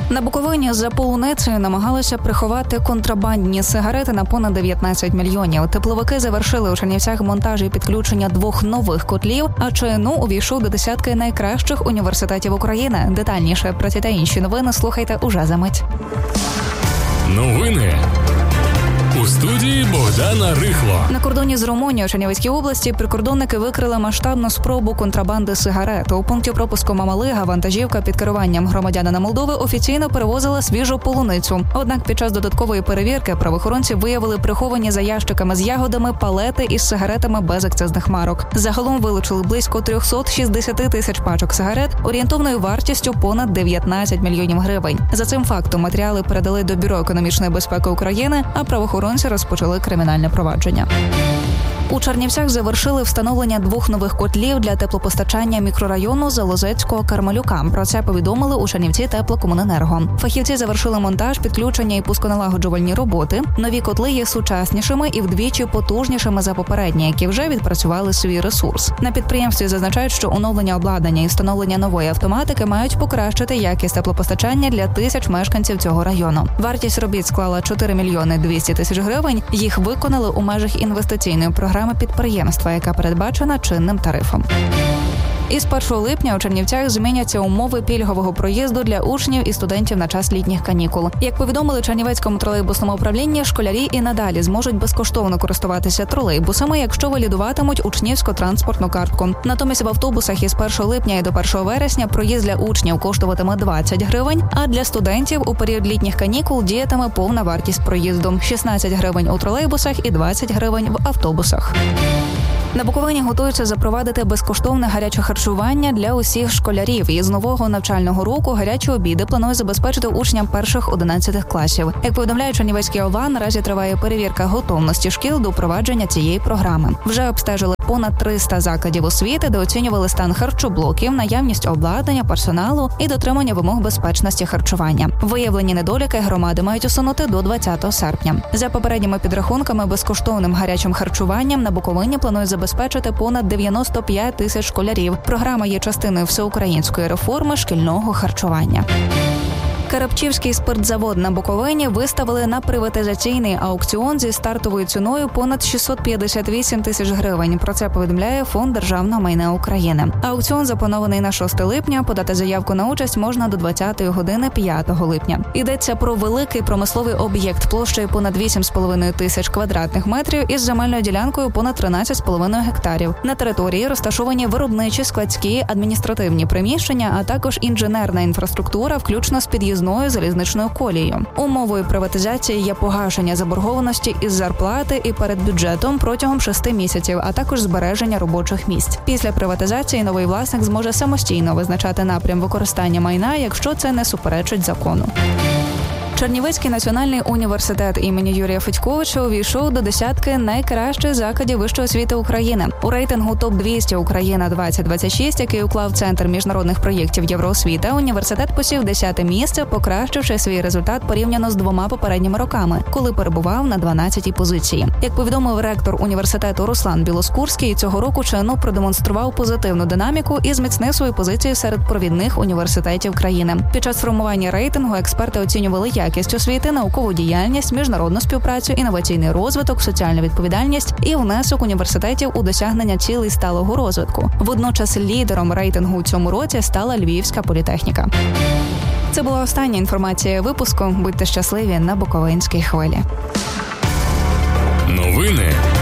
На Буковині за полуницею намагалися приховати контрабандні сигарети на понад 19 мільйонів. Тепловики завершили у Чернівцях монтаж і підключення 2 нових котлів, а ЧНУ увійшов до десятки найкращих університетів України. Детальніше про ці та інші новини слухайте уже за мить. Новини у студії Богдана Рихло. На кордоні з Румунією у Чернівецькій області прикордонники викрили масштабну спробу контрабанди сигарет. У пункті пропуску Мамалига вантажівка під керуванням громадянина Молдови офіційно перевозила свіжу полуницю. Однак під час додаткової перевірки правоохоронці виявили приховані за ящиками з ягодами палети із сигаретами без акцизних марок. Загалом вилучили близько 360 тисяч пачок сигарет орієнтовною вартістю понад 19 мільйонів гривень. За цим фактом матеріали передали до Бюро економічної безпеки України, а правоохоронці розпочали кримінальне провадження. У Чернівцях завершили встановлення 2 нових котлів для теплопостачання мікрорайону Залозецького Кармелюка. Про це повідомили у Чернівці теплокомуненерго. Фахівці завершили монтаж, підключення і пусконалагоджувальні роботи. Нові котли є сучаснішими і вдвічі потужнішими за попередні, які вже відпрацювали свій ресурс. На підприємстві зазначають, що оновлення обладнання і встановлення нової автоматики мають покращити якість теплопостачання для тисяч мешканців цього району. Вартість робіт склала 4 мільйони 200 тисяч гривень. Їх виконали у межах інвестиційної програми підприємства, яка передбачена чинним тарифом. Із 1 липня у Чернівцях зміняться умови пільгового проїзду для учнів і студентів на час літніх канікул. Як повідомили Чернівецькому тролейбусному управлінні, школярі і надалі зможуть безкоштовно користуватися тролейбусами, якщо валідуватимуть учнівську транспортну картку. Натомість в автобусах із 1 липня і до 1 вересня проїзд для учнів коштуватиме 20 гривень, а для студентів у період літніх канікул діятиме повна вартість проїзду – 16 гривень у тролейбусах і 20 гривень в автобусах. На Буковині готуються запровадити безкоштовне гаряче харчування для усіх школярів. І з нового навчального року гарячі обіди планують забезпечити учням перших 11 класів. Як повідомляє Чернівецький ОВА, наразі триває перевірка готовності шкіл до впровадження цієї програми. Вже обстежили понад 300 закладів освіти, де оцінювали стан харчоблоків, наявність обладнання, персоналу і дотримання вимог безпечності харчування. Виявлені недоліки громади мають усунути до 20 серпня. За попередніми підрахунками, безкоштовним гарячим харчуванням на Буковині планують забезпечити понад 95 тисяч школярів. Програма є частиною всеукраїнської реформи шкільного харчування. Карапчівський спиртзавод на Буковині виставили на приватизаційний аукціон зі стартовою ціною понад 658 тисяч гривень. Про це повідомляє Фонд державного майна України. Аукціон запланований на 6 липня. Подати заявку на участь можна до 20-ї години 5 липня. Йдеться про великий промисловий об'єкт площею понад 8,5 тисяч квадратних метрів із земельною ділянкою понад 13,5 гектарів. На території розташовані виробничі, складські, адміністративні приміщення, а також інженерна інфраструктура, включно з під'їздною залізничною колією. Умовою приватизації є погашення заборгованості із зарплати і перед бюджетом протягом 6 місяців, а також збереження робочих місць. Після приватизації новий власник зможе самостійно визначати напрям використання майна, якщо це не суперечить закону. Чернівецький національний університет імені Юрія Федьковича увійшов до десятки найкращих закладів вищої освіти України. У рейтингу ТОП-200 Україна 2026, який уклав Центр міжнародних проєктів Євроосвіта, університет посів 10-те місце, покращивши свій результат порівняно з 2 попередніми роками, коли перебував на 12-й позиції. Як повідомив ректор університету Руслан Білоскурський, цього року ЧНУ продемонстрував позитивну динаміку і зміцнив свою позицію серед провідних університетів країни. Під час формування рейтингу експерти оцінювали якість освіти, наукову діяльність, міжнародну співпрацю, інноваційний розвиток, соціальну відповідальність і внесок університетів у досягнення цілей сталого розвитку. Водночас лідером рейтингу у цьому році стала Львівська політехніка. Це була остання інформація випуску. Будьте щасливі на Буковинській хвилі. Новини